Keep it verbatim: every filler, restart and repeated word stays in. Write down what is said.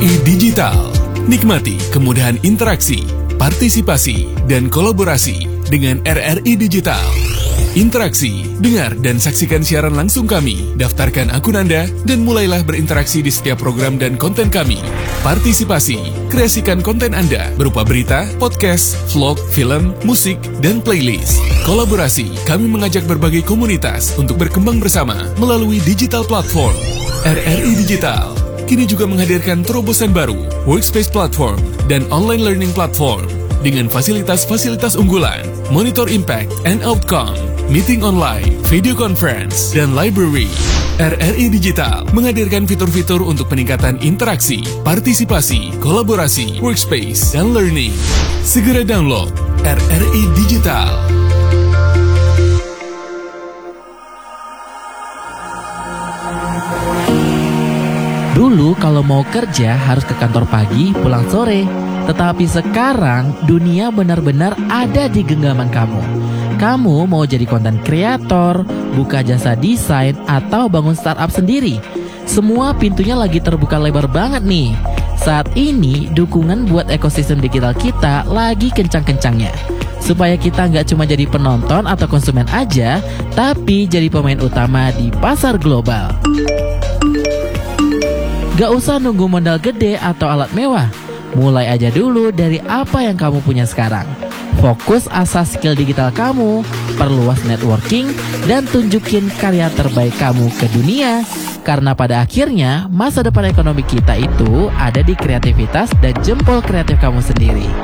I Digital. Nikmati kemudahan interaksi, partisipasi, dan kolaborasi dengan R R I Digital. Interaksi, dengar dan saksikan siaran langsung kami, daftarkan akun Anda, dan mulailah berinteraksi di setiap program dan konten kami. Partisipasi, kreasikan konten Anda berupa berita, podcast, vlog, film, musik, dan playlist. Kolaborasi, kami mengajak berbagai komunitas untuk berkembang bersama melalui digital platform. R R I Digital kini juga menghadirkan terobosan baru, workspace platform, dan online learning platform dengan fasilitas-fasilitas unggulan, monitor impact and outcome, meeting online, video conference, dan library. R R I Digital menghadirkan fitur-fitur untuk peningkatan interaksi, partisipasi, kolaborasi, workspace, dan learning. Segera download R R I Digital. Dulu kalau mau kerja harus ke kantor pagi, pulang sore. Tetapi sekarang dunia benar-benar ada di genggaman kamu. Kamu mau jadi konten kreator, buka jasa desain, atau bangun startup sendiri. Semua pintunya lagi terbuka lebar banget nih. Saat ini dukungan buat ekosistem digital kita lagi kencang-kencangnya. Supaya kita nggak cuma jadi penonton atau konsumen aja, tapi jadi pemain utama di pasar global. Gak usah nunggu modal gede atau alat mewah. Mulai aja dulu dari apa yang kamu punya sekarang. Fokus asas skill digital kamu, perluas networking, dan tunjukin karya terbaik kamu ke dunia. Karena pada akhirnya, masa depan ekonomi kita itu ada di kreativitas dan jempol kreatif kamu sendiri.